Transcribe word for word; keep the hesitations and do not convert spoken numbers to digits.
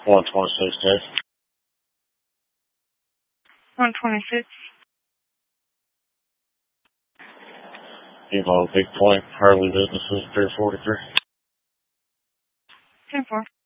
one twenty-six, Dave. one twenty-six. Evo Big Point, Harley Businesses, Pier forty-three. ten four.